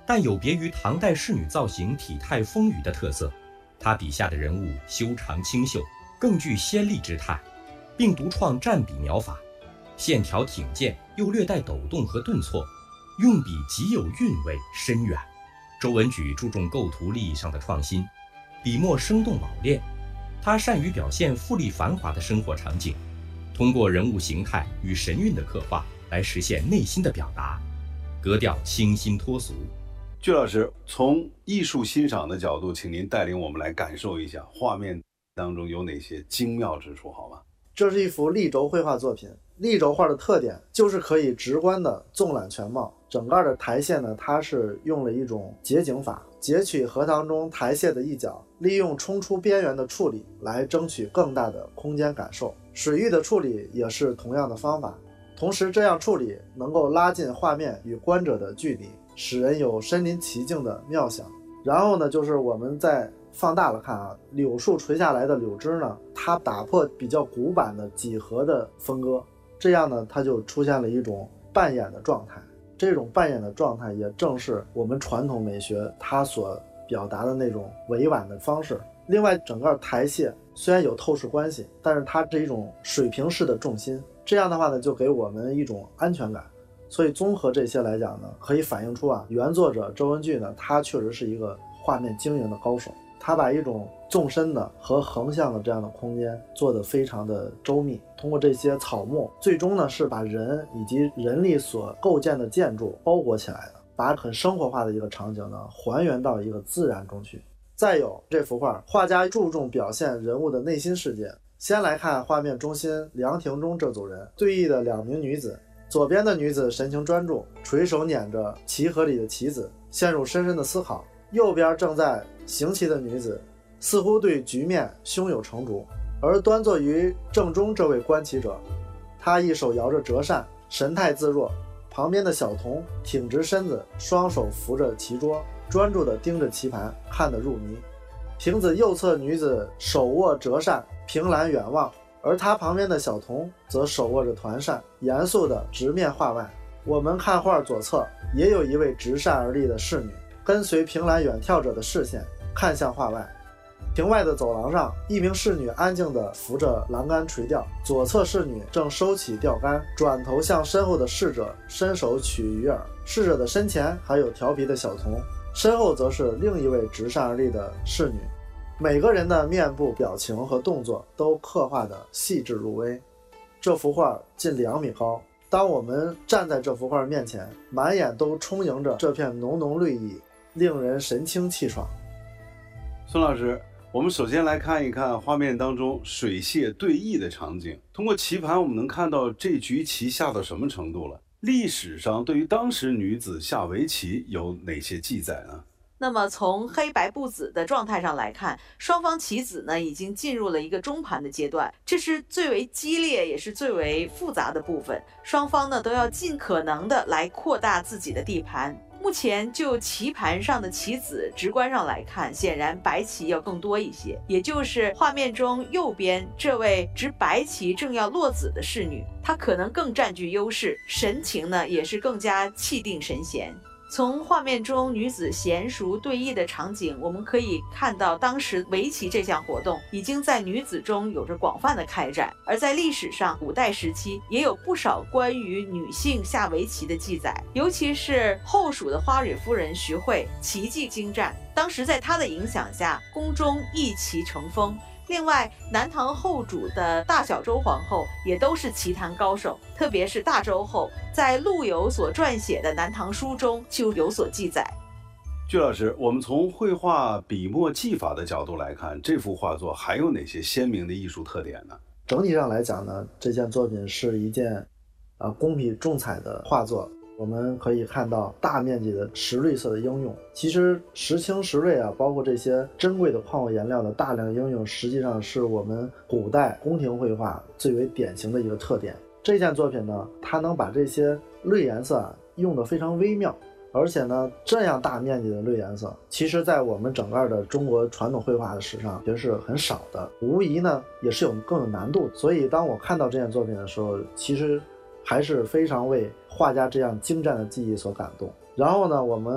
但有别于唐代仕女造型体态丰腴的特色，她笔下的人物修长清秀，更具仙丽之态，并独创蘸笔描法，线条挺健又略带抖动和顿挫，用笔极有韵味深远。周文举注重构图立意上的创新，笔墨生动老练，他善于表现富丽繁华的生活场景，通过人物形态与神韵的刻画来实现内心的表达，格调清新脱俗。 具老师，从艺术欣赏的角度，请您带领我们来感受一下画面当中有哪些精妙之处，好吗？ 这是一幅立轴绘画作品。立轴画的特点就是可以直观的纵览全貌，整个的台线呢，它是用了一种截景法，截取荷塘中台榭的一角，利用冲出边缘的处理来争取更大的空间感受。水域的处理也是同样的方法，同时这样处理能够拉近画面与观者的距离，使人有身临其境的妙想。然后呢，就是我们在放大了看啊，柳树垂下来的柳枝呢，它打破比较古板的几何的分割，这样呢，它就出现了一种半掩的状态。这种半掩的状态也正是我们传统美学它所表达的那种委婉的方式。另外，整个台榭虽然有透视关系，但是它是一种水平式的重心，这样的话呢，就给我们一种安全感。所以综合这些来讲呢，可以反映出原作者周文具呢，他确实是一个画面经营的高手。他把一种纵深的和横向的这样的空间做得非常的周密，通过这些草木，最终呢是把人以及人力所构建的建筑包裹起来的，把很生活化的一个场景呢还原到一个自然中去。再有这幅画，画家注重表现人物的内心世界。先来看画面中心凉亭中这组人，对弈的两名女子，左边的女子神情专注，垂手捻着棋盒里的棋子，陷入深深的思考。右边正在行棋的女子似乎对局面胸有成竹，而端坐于正中这位观棋者，他一手摇着折扇，神态自若，旁边的小童挺直身子，双手扶着棋桌，专注地盯着棋盘，看得入迷。亭子右侧女子手握折扇，凭栏远望，而他旁边的小童则手握着团扇，严肃地直面画外。我们看画左侧也有一位执扇而立的侍女，跟随凭栏远眺者的视线看向画外。亭外的走廊上，一名侍女安静地扶着栏杆垂钓，左侧侍女正收起钓竿，转头向身后的侍者伸手取鱼饵。侍者的身前还有调皮的小童，身后则是另一位执扇而立的侍女。每个人的面部表情和动作都刻画得细致入微。这幅画近2米高，当我们站在这幅画面前，满眼都充盈着这片浓浓绿意，令人神清气爽。 孙老师，我们首先来看一看画面当中水榭对弈的场景。通过棋盘，我们能看到这局棋下到什么程度了？历史上对于当时女子下围棋有哪些记载呢？ 那么从黑白不子的状态上来看，双方棋子呢已经进入了一个中盘的阶段，这是最为激烈也是最为复杂的部分。双方呢都要尽可能的来扩大自己的地盘。目前就棋盘上的棋子直观上来看，显然白棋要更多一些，也就是画面中右边这位执白棋正要落子的侍女，她可能更占据优势，神情呢也是更加气定神闲。从画面中女子娴熟对弈的场景，我们可以看到当时围棋这项活动已经在女子中有着广泛的开展，而在历史上古代时期也有不少关于女性下围棋的记载，尤其是后蜀的花蕊夫人徐惠棋技精湛，当时在她的影响下，宫中弈棋成风。另外，南唐后主的大小周皇后也都是棋坛高手，特别是大周后，在陆游所撰写的《南唐书》中就有所记载。 具老师，我们从绘画笔墨技法的角度来看，这幅画作还有哪些鲜明的艺术特点呢？ 整体上来讲呢，这件作品是一件工笔重彩的画作。我们可以看到大面积的石绿色的应用，其实石青石锐包括这些珍贵的矿物颜料的大量应用，实际上是我们古代宫廷绘画最为典型的一个特点。这件作品呢，它能把这些绿颜色用得非常微妙，而且呢，这样大面积的绿颜色，其实在我们整个的中国传统绘画的史上也是很少的，无疑呢也是更有难度。所以当我看到这件作品的时候，其实还是非常为画家这样精湛的技艺所感动。然后呢，我们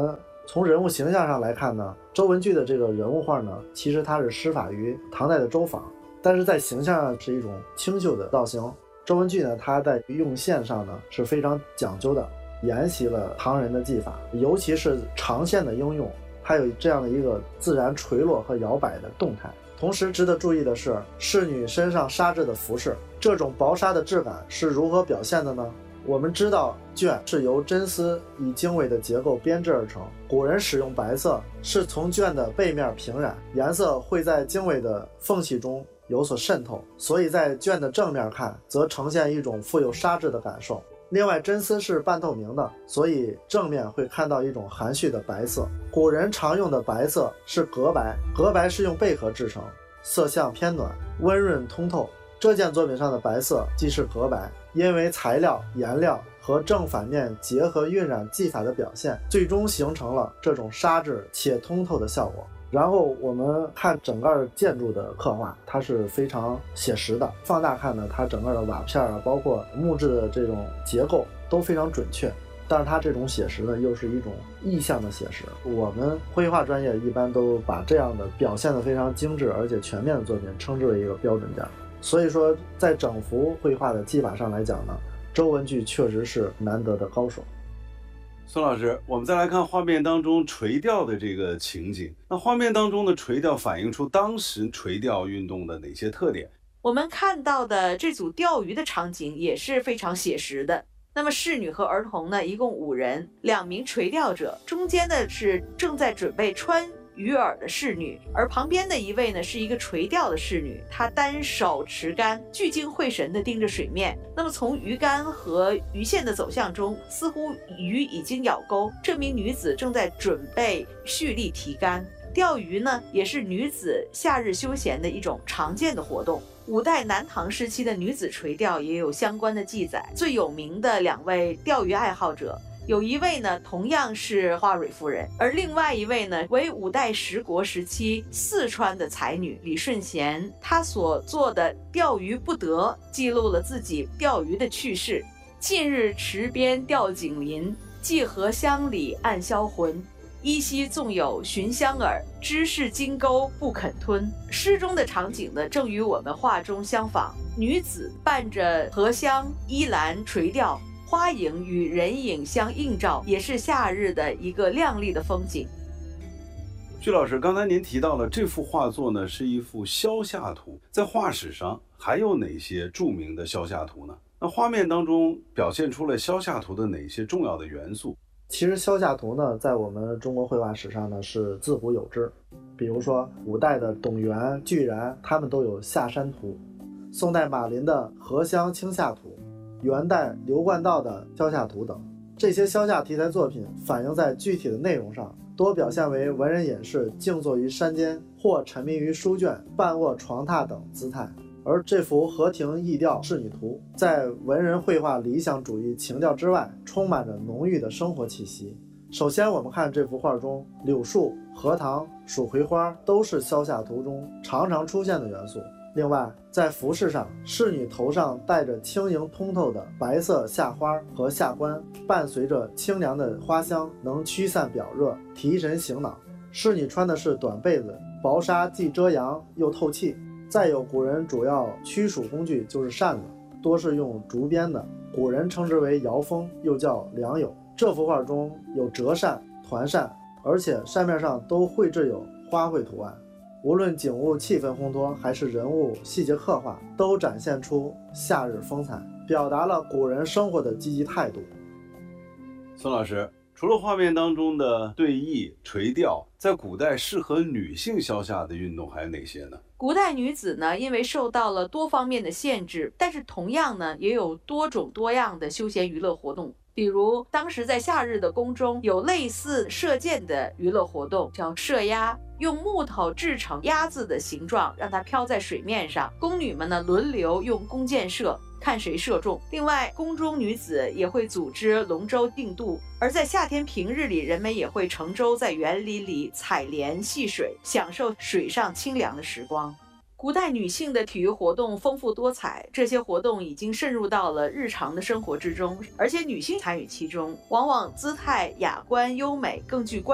从人物形象上来看呢，周文炬的这个人物画呢，其实它是施法于唐代的周昉，但是在形象上是一种清秀的造型。周文炬呢，他在用线上呢是非常讲究的，沿袭了唐人的技法，尤其是长线的应用，它有这样的一个自然垂落和摇摆的动态。同时值得注意的是，仕女身上纱质的服饰，这种薄纱的质感是如何表现的呢？我们知道绢是由真丝以精微的结构编制而成，古人使用白色是从绢的背面平染，颜色会在精微的缝隙中有所渗透，所以在绢的正面看则呈现一种富有纱质的感受。另外，真丝是半透明的，所以正面会看到一种含蓄的白色。古人常用的白色是革白，革白是用贝壳制成，色相偏暖，温润通透。这件作品上的白色即是革白，因为材料、颜料和正反面结合晕染技法的表现，最终形成了这种纱质且通透的效果。然后我们看整个建筑的刻画，它是非常写实的。放大看呢，它整个的瓦片啊，包括木质的这种结构都非常准确。但是它这种写实呢，又是一种意象的写实。我们绘画专业一般都把这样的表现得非常精致而且全面的作品称之为一个标准件。所以说，在整幅绘画的技法上来讲呢，周文炬确实是难得的高手。 孙老师，我们再来看画面当中垂钓的这个情景。那画面当中的垂钓反映出当时垂钓运动的哪些特点？ 我们看到的这组钓鱼的场景也是非常写实的。那么侍女和儿童呢，一共5人，2名垂钓者，中间的是正在准备穿鱼饵的侍女，而旁边的一位呢是一个垂钓的侍女，她单手持竿，聚精会神地盯着水面。那么从鱼竿和鱼线的走向中，似乎鱼已经咬钩，这名女子正在准备蓄力提竿。钓鱼呢，也是女子夏日休闲的一种常见的活动。5代南唐时期的女子垂钓也有相关的记载，最有名的2位钓鱼爱好者，有一位呢同样是花蕊夫人，而另外一位呢为5代十国时期四川的才女李顺贤。她所做的钓鱼不得，记录了自己钓鱼的趣事。近日池边钓景林，寄河乡里暗销魂。依稀纵有寻香饵，知是金钩不肯吞。诗中的场景呢，正与我们画中相仿。女子伴着荷香依兰垂钓，花影与人影相映照，也是夏日的一个亮丽的风景。 徐老师，刚才您提到了这幅画作呢是一幅消夏图，在画史上还有哪些著名的消夏图呢？那画面当中表现出了消夏图的哪些重要的元素？ 其实消夏图呢，在我们中国绘画史上呢是自古有之。比如说5代的董源、巨然，他们都有夏山图；宋代马林的荷香清夏图，元代刘冠道的消夏图等。这些消夏题材作品反映在具体的内容上，多表现为文人隐士静坐于山间，或沉迷于书卷、半卧床榻等姿态。而这幅河亭逸钓仕女图，在文人绘画理想主义情调之外，充满着浓郁的生活气息。首先我们看这幅画中，柳树、荷塘、蜀葵花都是消夏图中常常出现的元素。另外，在服饰上，仕女头上戴着轻盈通透的白色夏花和夏冠，伴随着清凉的花香，能驱散表热，提神醒脑。仕女穿的是短被子，薄纱既遮阳又透气。再有，古人主要驱暑工具就是扇子，多是用竹编的，古人称之为摇风，又叫良友。这幅画中有折扇、团扇，而且扇面上都绘制有花卉图案。无论景物气氛烘托，还是人物细节刻画，都展现出夏日风采，表达了古人生活的积极态度。 孙老师，除了画面当中的对弈、垂钓，在古代适合女性消夏的运动还有哪些呢？ 古代女子呢，因为受到了多方面的限制，但是同样呢，也有多种多样的休闲娱乐活动。比如当时在夏日的宫中，有类似射箭的娱乐活动，叫射鸭，用木头制成鸭子的形状，让它飘在水面上。宫女们呢轮流用弓箭射，看谁射中。另外，宫中女子也会组织龙舟竞渡，而在夏天平日里，人们也会乘舟在园林里采莲戏水，享受水上清凉的时光。古代女性的体育活动丰富多彩，这些活动已经渗入到了日常的生活之中，而且女性参与其中，往往姿态雅观优美，更具观